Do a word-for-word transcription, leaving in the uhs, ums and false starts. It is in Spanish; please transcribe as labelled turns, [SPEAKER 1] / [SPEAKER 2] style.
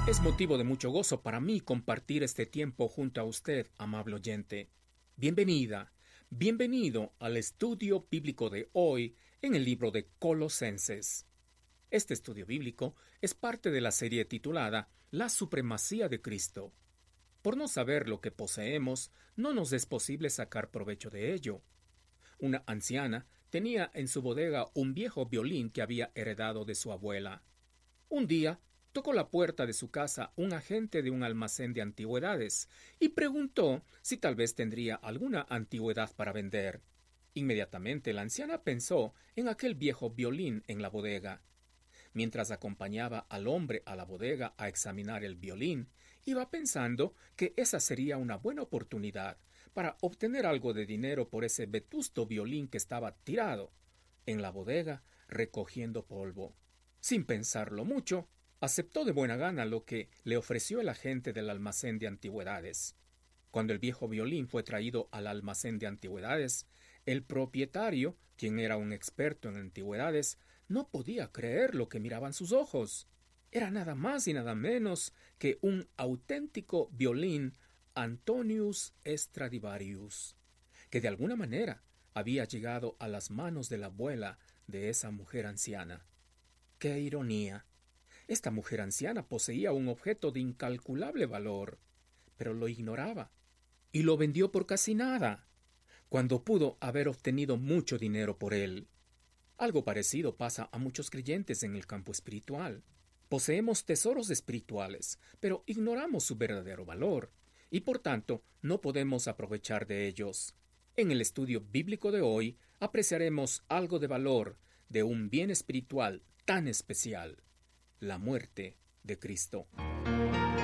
[SPEAKER 1] Es motivo de mucho gozo para mí compartir este tiempo junto a usted, amable oyente. Bienvenida, bienvenido al estudio bíblico de hoy en el libro de Colosenses. Este estudio bíblico es parte de la serie titulada La supremacía de Cristo. Por no saber lo que poseemos, no nos es posible sacar provecho de ello. Una anciana tenía en su bodega un viejo violín que había heredado de su abuela. Un día, tocó la puerta de su casa un agente de un almacén de antigüedades y preguntó si tal vez tendría alguna antigüedad para vender. Inmediatamente la anciana pensó en aquel viejo violín en la bodega. Mientras acompañaba al hombre a la bodega a examinar el violín, iba pensando que esa sería una buena oportunidad para obtener algo de dinero por ese vetusto violín que estaba tirado en la bodega recogiendo polvo. Sin pensarlo mucho, aceptó de buena gana lo que le ofreció el agente del almacén de antigüedades. Cuando el viejo violín fue traído al almacén de antigüedades, el propietario, quien era un experto en antigüedades, no podía creer lo que miraban sus ojos. Era nada más y nada menos que un auténtico violín Antonius Stradivarius, que de alguna manera había llegado a las manos de la abuela de esa mujer anciana. ¡Qué ironía! Esta mujer anciana poseía un objeto de incalculable valor, pero lo ignoraba, y lo vendió por casi nada, cuando pudo haber obtenido mucho dinero por él. Algo parecido pasa a muchos creyentes en el campo espiritual. Poseemos tesoros espirituales, pero ignoramos su verdadero valor, y por tanto no podemos aprovechar de ellos. En el estudio bíblico de hoy apreciaremos algo de valor de un bien espiritual tan especial: la muerte de Cristo.